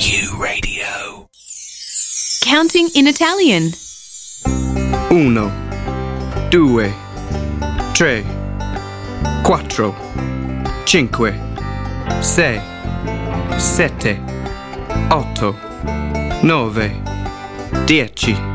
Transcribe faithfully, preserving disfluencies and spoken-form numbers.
U Radio. Counting in Italian. Uno, due, tre, quattro, cinque, sei, sette, otto, nove, dieci.